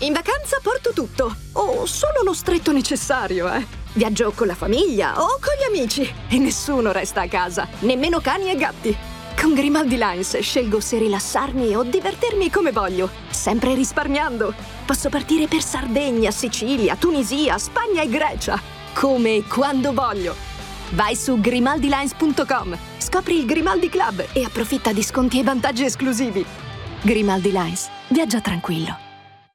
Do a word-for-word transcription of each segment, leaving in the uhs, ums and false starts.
In vacanza porto tutto, o solo lo stretto necessario, eh. Viaggio con la famiglia o con gli amici e nessuno resta a casa, nemmeno cani e gatti. Con Grimaldi Lines scelgo se rilassarmi o divertirmi come voglio, sempre risparmiando. Posso partire per Sardegna, Sicilia, Tunisia, Spagna e Grecia, come e quando voglio. Vai su grimaldi lines punto com, scopri il Grimaldi Club e approfitta di sconti e vantaggi esclusivi. Grimaldi Lines, viaggia tranquillo.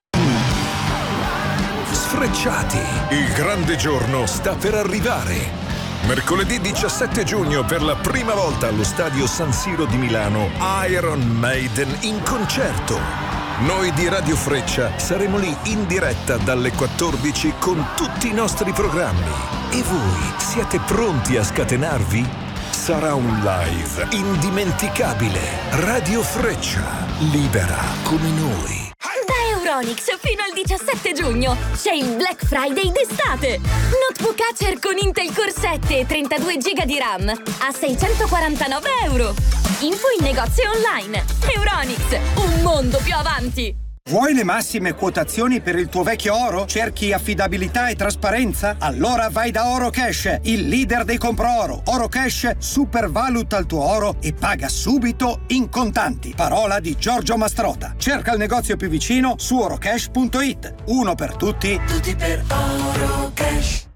Sfrecciati, il grande giorno sta per arrivare. Mercoledì diciassette giugno, per la prima volta allo stadio San Siro di Milano, Iron Maiden in concerto. Noi di Radio Freccia saremo lì in diretta dalle quattordici con tutti i nostri programmi. E voi siete pronti a scatenarvi? Sarà un live indimenticabile. Radio Freccia, libera come noi. Da Euronics fino al diciassette giugno c'è il Black Friday d'estate. Notebook Acer con Intel Core sette e trentadue giga di RAM a seicentoquarantanove euro. Info in negozio online. Euronics, un mondo più avanti. Vuoi le massime quotazioni per il tuo vecchio oro? Cerchi affidabilità e trasparenza? Allora vai da Orocash, il leader dei compro oro. Orocash supervaluta il tuo oro e paga subito in contanti. Parola di Giorgio Mastrota. Cerca il negozio più vicino su orocash punto it. Uno per tutti, tutti per Orocash.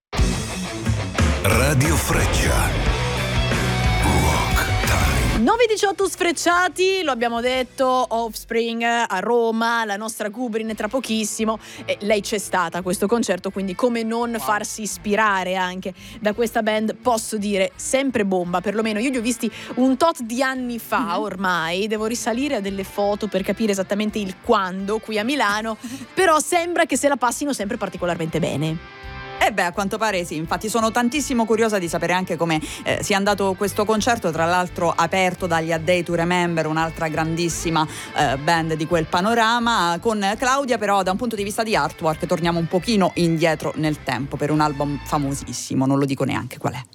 Radio Freccia. nove diciotto Sfrecciati, lo abbiamo detto, Offspring a Roma, la nostra Kubrin tra pochissimo, e lei c'è stata a questo concerto, quindi come non wow. farsi ispirare anche da questa band, posso dire sempre bomba, perlomeno io li ho visti un tot di anni fa ormai, devo risalire a delle foto per capire esattamente il quando qui a Milano, però sembra che se la passino sempre particolarmente bene. Eh beh, a quanto pare sì, infatti sono tantissimo curiosa di sapere anche come eh, sia andato questo concerto, tra l'altro aperto dagli A Day to Remember, un'altra grandissima eh, band di quel panorama. Con Claudia però da un punto di vista di artwork torniamo un pochino indietro nel tempo per un album famosissimo, non lo dico neanche qual è.